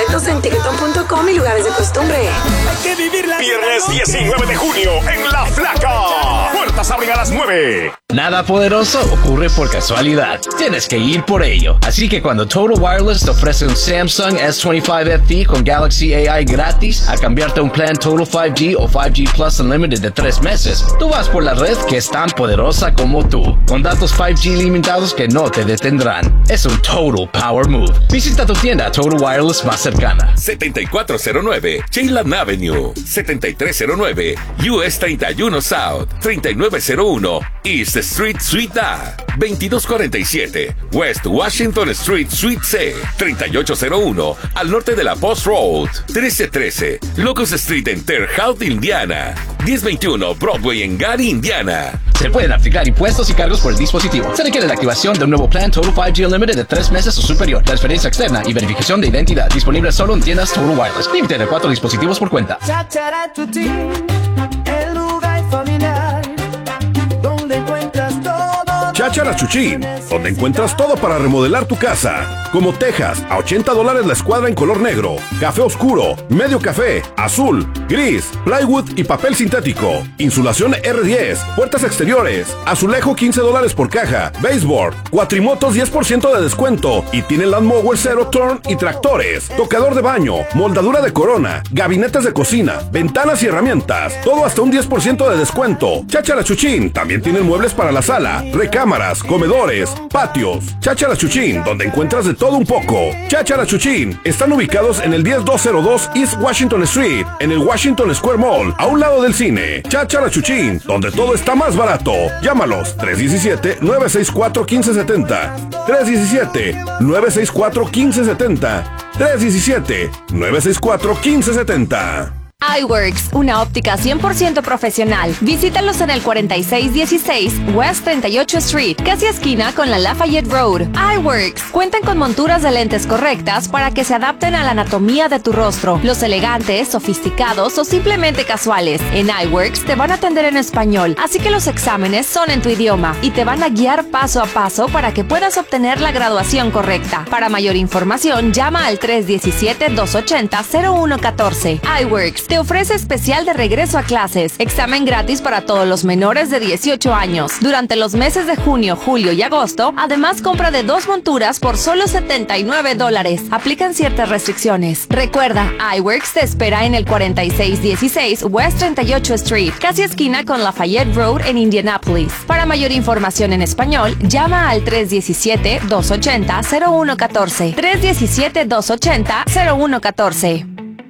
boletos en Ticketon.com y lugares de costumbre. Hay que vivir la Viernes 19 de junio en La Flaca. Puertas abren a las 9. Nada poderoso ocurre por casualidad. Tienes que ir por ello. Así que cuando Total Wireless te ofrece un Samsung S25 FE con Galaxy AI gratis a cambiarte a un plan Total 5G o 5G Plus Unlimited de 3 meses, tú vas por la red que es tan poderosa como tú, con datos 5G limitados que no te detendrán. Es un Total Power Move. Visita tu tienda Total Wireless más cercana. 7409 Cheyland Avenue, 7309 US 31 South, 3901 East Street Suite A, 2247 West Washington Street Suite C, 3801 al norte de la Post Road, 1313 Locust Street en Terre Haute, Indiana, 1021 Broadway en Gary, Indiana. Se pueden aplicar impuestos y cargos por el dispositivo. Se requiere la activación de un nuevo plan Total 5G Unlimited de 3 meses o superior. Transferencia externa y verificación de identidad. Disponible solo en tiendas Total Wireless. Límite de 4 dispositivos por cuenta. el lugar familiar donde encuentras todo. Cháchara Chuchín, donde encuentras todo para remodelar tu casa. Como tejas, a $80 la escuadra en color negro, café oscuro, medio café, azul, gris, plywood y papel sintético. Insulación R10, puertas exteriores, azulejo $15 por caja, baseboard, cuatrimotos 10% de descuento y tienen lawnmower Zero Turn y tractores, tocador de baño, moldadura de corona, gabinetes de cocina, ventanas y herramientas, todo hasta un 10% de descuento. Cháchara Chuchín también tienen muebles para la sala, recámaras, comedores, patios. Cháchara Chuchín, donde encuentras de todo un poco. Cháchara Chuchín están ubicados en el 10202 East Washington Street, en el Washington Square Mall, a un lado del cine. Cháchara Chuchín, donde todo está más barato. Llámalos 317-964-1570, 317-964-1570, 317-964-1570. iWorks, una óptica 100% profesional. Visítalos en el 4616 West 38 Street, casi esquina con la Lafayette Road. iWorks cuentan con monturas de lentes correctas para que se adapten a la anatomía de tu rostro. Los elegantes, sofisticados o simplemente casuales. En iWorks te van a atender en español, así que los exámenes son en tu idioma y te van a guiar paso a paso para que puedas obtener la graduación correcta. Para mayor información, llama al 317-280-0114. iWorks te ofrece especial de regreso a clases, examen gratis para todos los menores de 18 años. Durante los meses de junio, julio y agosto, además compra de 2 monturas por solo $79. Aplican ciertas restricciones. Recuerda, iWorks te espera en el 4616 West 38 Street, casi esquina con Lafayette Road en Indianapolis. Para mayor información en español, llama al 317-280-0114. 317-280-0114.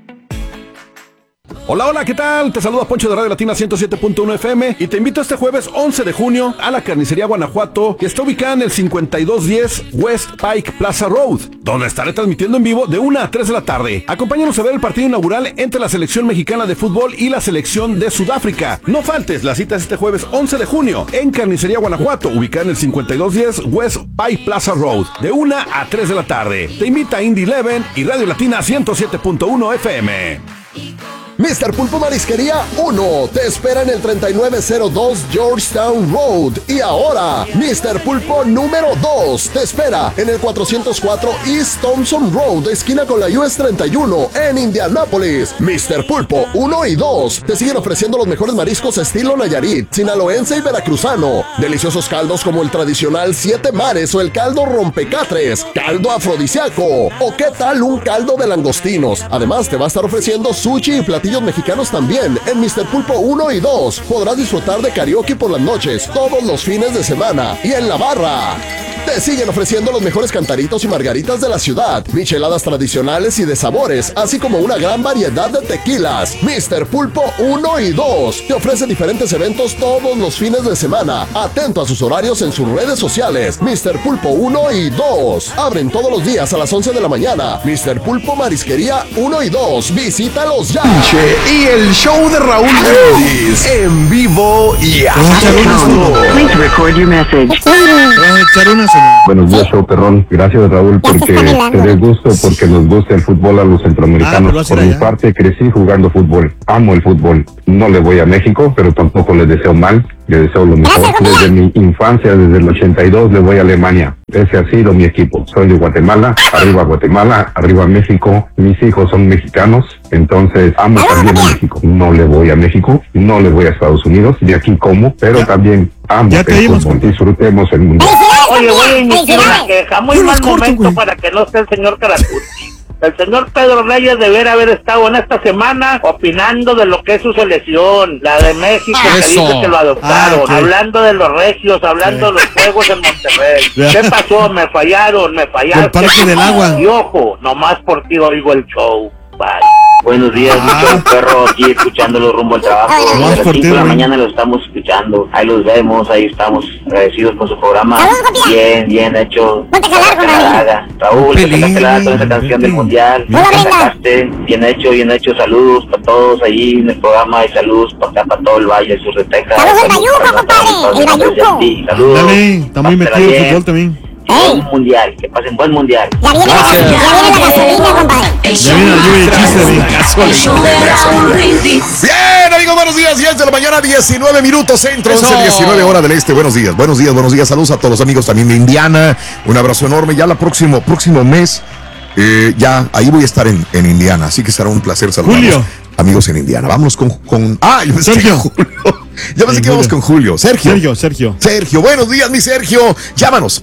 Hola, hola, ¿qué tal? Te saluda Poncho de Radio Latina 107.1 FM y te invito este jueves 11 de junio a la Carnicería Guanajuato, que está ubicada en el 5210 West Pike Plaza Road, donde estaré transmitiendo en vivo de 1 a 3 de la tarde. Acompáñanos a ver el partido inaugural entre la selección mexicana de fútbol y la selección de Sudáfrica. No faltes, la cita es este jueves 11 de junio en Carnicería Guanajuato, ubicada en el 5210 West Pike Plaza Road, de 1 a 3 de la tarde. Te invita Indy 11 y Radio Latina 107.1 FM. Mr. Pulpo Marisquería 1 te espera en el 3902 Georgetown Road. Y ahora, Mr. Pulpo número 2 te espera en el 404 East Thompson Road, esquina con la US 31 en Indianápolis. Mr. Pulpo 1 y 2 te siguen ofreciendo los mejores mariscos estilo Nayarit, sinaloense y veracruzano. Deliciosos caldos como el tradicional 7 mares o el caldo rompecatres, caldo afrodisíaco o qué tal un caldo de langostinos. Además te va a estar ofreciendo sushi y platillos mexicanos también en Mr. Pulpo 1 y 2. Podrás disfrutar de karaoke por las noches, todos los fines de semana y en la barra. Te siguen ofreciendo los mejores cantaritos y margaritas de la ciudad, micheladas tradicionales y de sabores, así como una gran variedad de tequilas. Mr. Pulpo 1 y 2 te ofrece diferentes eventos todos los fines de semana. Atento a sus horarios en sus redes sociales. Mr. Pulpo 1 y 2 abren todos los días a las 11 de la mañana. Mr. Pulpo Marisquería 1 y 2. Visítalos ya. Y el show de Raúl Brindis en vivo y a Please record your message. Buenos días, show perrón. Gracias, Raúl, porque te dé gusto, porque nos gusta el fútbol a los centroamericanos. Por mi parte, crecí jugando fútbol. Amo el fútbol. No le voy a México, pero tampoco le deseo mal. Le deseo lo mejor. Desde mi infancia, desde el 82, le voy a Alemania. Ese ha sido mi equipo. Soy de Guatemala, arriba México. Mis hijos son mexicanos, entonces amo también a México. No le voy a México, no le voy a Estados Unidos, de aquí como, pero también amo el fútbol. Disfrutemos el mundo. Oye, voy a iniciar una queja. Muy mal momento para que no esté el señor Caracuti. El señor Pedro Reyes debería haber estado en esta semana opinando de lo que es su selección, la de México, que dice que lo adoptaron, hablando de los regios, hablando de los juegos en Monterrey. ¿Qué pasó? Me fallaron. El Parque del Agua. Y ojo, nomás por ti oigo el show. Bye. Buenos días, mucho perro, aquí escuchándolo rumbo al trabajo. A las 5 de la mañana lo estamos escuchando. Ahí los vemos, ahí estamos agradecidos por su programa. Bien hecho. Raúl, te sacaste toda esa canción del mundial. Bien hecho. Saludos para todos ahí en el programa y saludos para acá, para todo el Valle del Sur de Texas. Saludos al Bayuco, compadre. El Bayuco. Saludos. Dale, está muy metido el fútbol también. Un mundial, que pasen buen mundial. Ya viene la gasolina, compadre. Ya viene la lluvia de chistes. Bien, amigos, buenos días. 10 de la mañana, 19 minutos centro, 11:19 hora del este. Buenos días. Saludos a todos los amigos también de Indiana. Un abrazo enorme. Ya el próximo mes, ya ahí voy a estar en Indiana. Así que será un placer saludar amigos en Indiana. Vámonos con yo pensé Sergio. Julio. Ya pensé que íbamos con Julio. Sergio, buenos días, mi Sergio. Llámanos,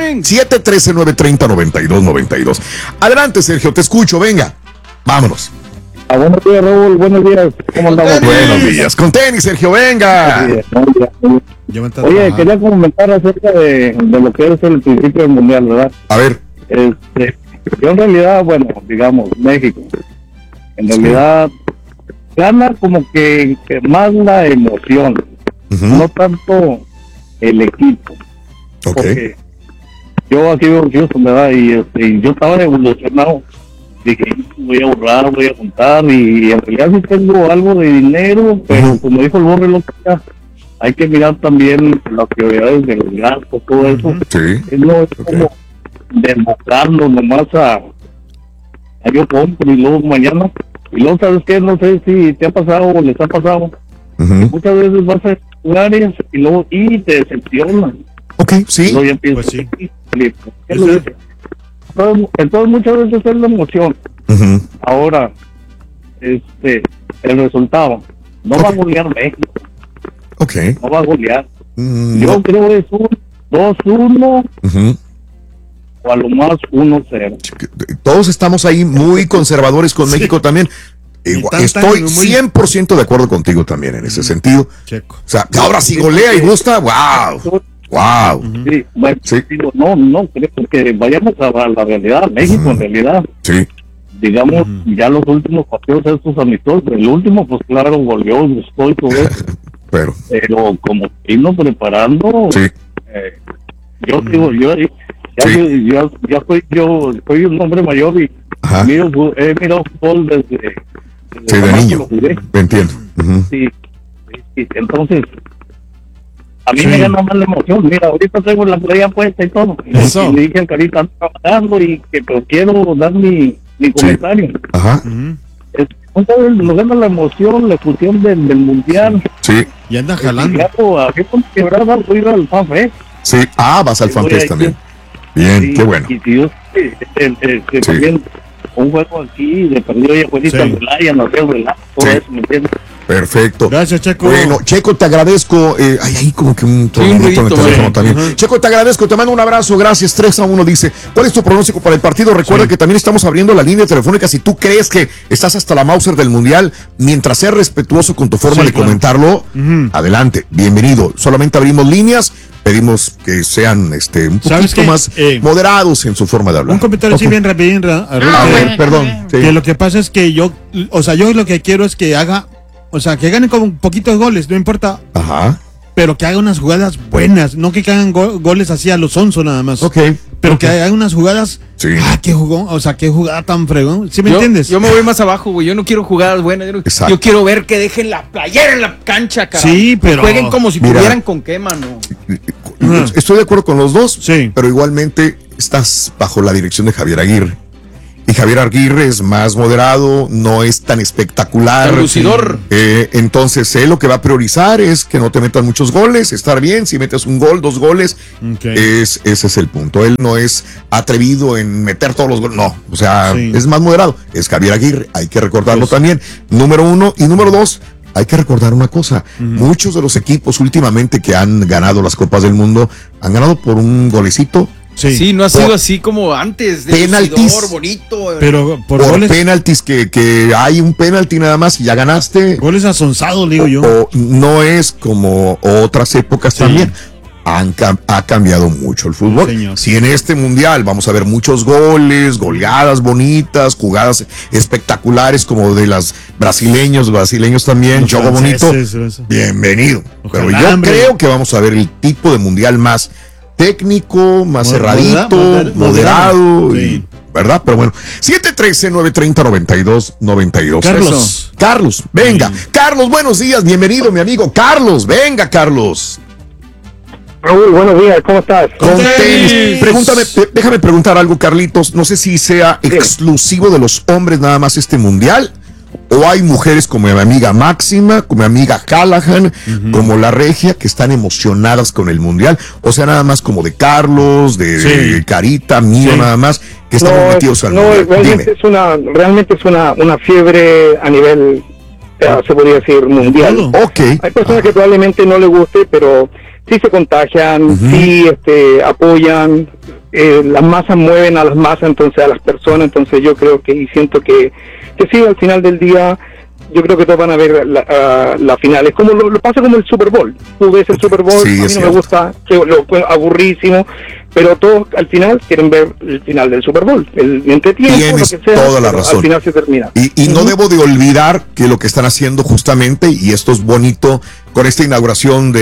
8-713-930-9292. Adelante, Sergio, te escucho, venga. Vámonos. Buenos días, Raúl, buenos días. ¿Cómo andamos? Buenos días. Con tenis, Sergio, venga. Oye, quería comentar acerca de lo que es el principio del mundial, ¿verdad? A ver. Yo en realidad, digamos, México, en realidad gana como que más la emoción, no tanto el equipo. Porque yo aquí vivo en Houston, ¿verdad? Y yo estaba evolucionado. Dije, voy a ahorrar, voy a juntar, y en realidad sí tengo algo de dinero, pero como dijo el Borre el otro día, hay que mirar también las prioridades del gasto, todo eso. No es como desbocarlo nomás a yo compro y luego mañana. Y luego, ¿sabes qué? No sé si te ha pasado o les ha pasado. Muchas veces vas a lugares y luego te decepcionan. Sí. Luego ya empiezas, entonces muchas veces es la emoción. Ahora, el resultado no va a golear México. No va a golear. Yo creo que es un 2-1 o a lo más 1-0. Todos estamos ahí muy conservadores con México también. Estoy 100% de acuerdo contigo también en ese sentido. O sea, ahora si golea y gusta, wow. Sí, digo, no creo que vayamos a la realidad. México en realidad. Digamos, ya los últimos partidos estos amistosos, el último pues claro, goleó, gustó y todo eso. pero como irnos preparando, yo digo, ya soy un hombre mayor y he mirado fútbol desde de niño. Me entiendo. Sí, entonces a mí me gana más la emoción. Mira, ahorita tengo la playa puesta y todo. Y le dije al Carita, trabajando pero quiero dar mi comentario. Entonces nos gana la emoción, la fusión del mundial. Y anda jalando. Aquí con Quebrada voy a ir al FanFest. Vas al FanFest también. Bien, qué bueno. Y Dios, también un juego aquí de perdido y abuelita en playa, no sé, todo eso, ¿me entiendes? Perfecto. Gracias, Checo. Bueno, Checo, te agradezco. Hay ahí como que un ruidito en el teléfono también. Checo, te agradezco, te mando un abrazo. Gracias. 3-1 dice. ¿Cuál es tu pronóstico para el partido? Recuerda que también estamos abriendo la línea telefónica. Si tú crees que estás hasta la Mauser del Mundial, mientras seas respetuoso con tu forma de comentarlo, adelante, bienvenido. Solamente abrimos líneas. Pedimos que sean un poquito más moderados en su forma de hablar. Un comentario así bien rapidín. Perdón. Que lo que pasa es que yo lo que quiero es que haga, que gane con un poquito de goles, no importa. Pero que haga unas jugadas buenas, no que hagan goles así a los onzo nada más. Pero que haga unas jugadas. Qué jugón, qué jugada tan fregón. ¿Sí me entiendes? Yo me voy más abajo, güey. Yo no quiero jugadas buenas. Yo quiero ver que dejen la playera en la cancha, carajo. Sí, pero jueguen como si tuvieran con qué, mano. Estoy de acuerdo con los dos, pero igualmente estás bajo la dirección de Javier Aguirre. Y Javier Aguirre es más moderado, no es tan espectacular. Lucidor. Entonces, él lo que va a priorizar es que no te metan muchos goles, estar bien. Si metes un gol, 2 goles, ese es el punto. Él no es atrevido en meter todos los goles, no. O sea, es más moderado. Es Javier Aguirre, hay que recordarlo también. Número 1 y número 2. Hay que recordar una cosa, muchos de los equipos últimamente que han ganado las Copas del Mundo han ganado por un golecito. Sí, no ha sido así como antes, de penaltis, lucidor, bonito. Pero por goles, penaltis que hay un penalti nada más y ya ganaste. Goles asonzados, digo yo. O no es como otras épocas también. Ha cambiado mucho el fútbol. Si en este mundial vamos a ver muchos goles, goleadas bonitas, jugadas espectaculares como de las brasileños también, juego bonito, bienvenido. Pero yo creo que vamos a ver el tipo de mundial más técnico, más cerradito, moderado, y, ¿verdad? Pero bueno, 713-930-9292. Carlos, venga. Carlos, buenos días, bienvenido, mi amigo. Carlos, venga, Carlos. Raúl, buenos días, ¿cómo estás? Con tenis. Pregúntame, déjame preguntar algo, Carlitos. No sé si sea exclusivo de los hombres nada más este mundial, o hay mujeres como mi amiga Máxima, como mi amiga Callahan, como la Regia, que están emocionadas con el mundial, o sea, nada más como de Carlos, de Carita, mío, nada más, que estamos metidos al mundial. Realmente es una fiebre a nivel, se podría decir, mundial. Hay personas que probablemente no les guste, pero sí se contagian, sí apoyan, las masas mueven a las masas, entonces a las personas, entonces yo creo que, y siento que sí, al final del día, yo creo que todos van a ver la final. Es como lo pasa como el Super Bowl. Tú ves el Super Bowl, a mí no me gusta, aburrísimo, pero todos al final quieren ver el final del Super Bowl. El entretiempo, tienes lo que sea, toda la razón. Al final se termina. Y no debo de olvidar que lo que están haciendo justamente, y esto es bonito, con esta inauguración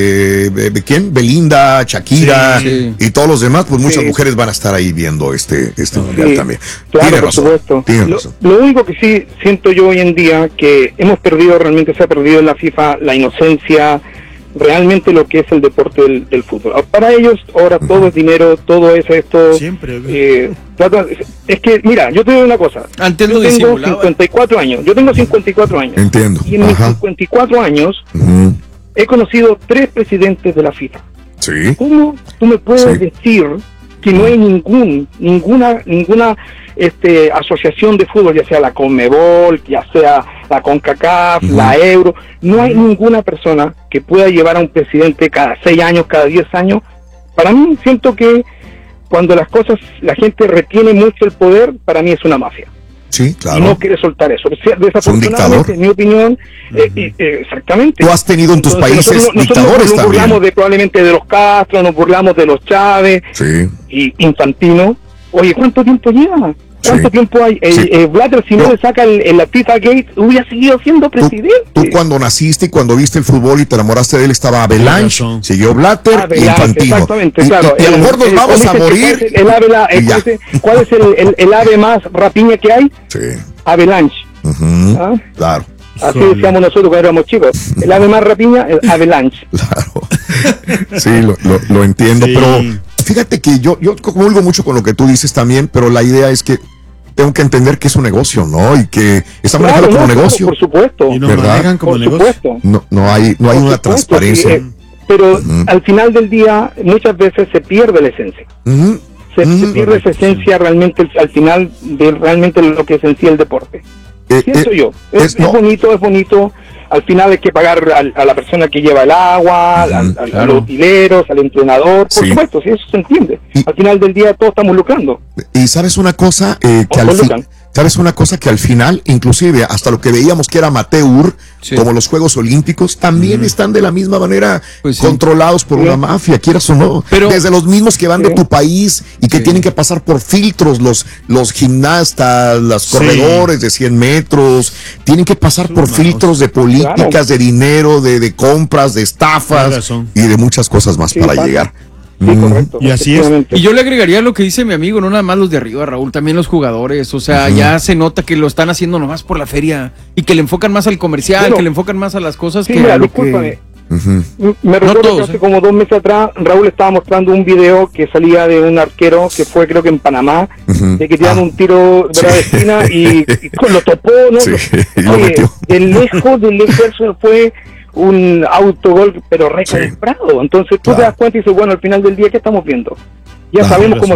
de ¿quién? Belinda, Shakira y todos los demás, pues muchas mujeres van a estar ahí viendo este mundial también. Claro, Tiene por razón. supuesto. Tiene razón. Lo único que sí siento yo hoy en día, que realmente se ha perdido en la FIFA la inocencia, realmente lo que es el deporte del fútbol. Para ellos ahora todo es dinero, todo es esto. Siempre. Es que, mira, yo te digo una cosa. Antes yo tengo 54 años. Yo tengo 54 años. Entiendo. Y en mis 54 años he conocido 3 presidentes de la FIFA. Sí. ¿Cómo tú me puedes decir que no hay ninguna asociación de fútbol, ya sea la CONMEBOL, ya sea la CONCACAF, la Euro, no hay ninguna persona que pueda llevar a un presidente cada 6 años, cada 10 años? Para mí, siento que cuando la gente retiene mucho el poder, para mí es una mafia. Sí, claro. Y no quiere soltar eso. Desafortunadamente, en mi opinión, exactamente. Tú has tenido en tus países dictadores nos también. Burlamos probablemente de los Castro, nos burlamos de los Chávez y Infantino. Oye, ¿cuánto tiempo lleva? ¿Cuánto tiempo hay? Blatter, si no le saca la FIFA Gate, hubiera seguido siendo presidente. Tú cuando naciste y cuando viste el fútbol y te enamoraste de él, estaba Avalanche, siguió Blatter y Infantino. Exactamente, claro. Y a lo mejor nos vamos a morir. ¿Cuál es el ave más rapiña que hay? Avalanche. Claro. Así decíamos nosotros cuando éramos chicos. El ave más rapiña, el Avalanche. Claro. Sí, lo entiendo, pero fíjate que yo comulgo mucho con lo que tú dices también, pero la idea es que tengo que entender que es un negocio, ¿no? Y que está manejado como negocio. Por supuesto. Y nos manejan como negocio. No hay una transparencia. Pero al final del día, muchas veces se pierde la esencia. Se pierde esa esencia realmente al final de realmente lo que es en sí el deporte. Pienso yo. Es bonito. Al final hay que pagar a la persona que lleva el agua, a los utileros, al entrenador. Por supuesto, si eso se entiende. Al final del día todos estamos lucrando. Y sabes una cosa, que al final, inclusive hasta lo que veíamos que era amateur, como los Juegos Olímpicos, también están de la misma manera controlados por una mafia, quieras o no. Pero, desde los mismos que van de tu país y que tienen que pasar por filtros, los gimnastas, los corredores de 100 metros, tienen que pasar por filtros de políticas, de dinero, de compras, de estafas y de muchas cosas más para llegar. Sí, correcto. Y así es. Y yo le agregaría lo que dice mi amigo, no nada más los de arriba, Raúl, también los jugadores. O sea, ya se nota que lo están haciendo nomás por la feria y que le enfocan más al comercial, que le enfocan más a las cosas que mira, a lo discúlpame. Me recuerdo que hace como 2 meses atrás Raúl estaba mostrando un video que salía de un arquero que fue creo que en Panamá, de que tiraron un tiro de la esquina y lo topó, ¿no? De lejos eso fue un autogol, pero recalbrado. Entonces tú te das cuenta y dices, bueno, al final del día, ¿qué estamos viendo? Ya sabemos cómo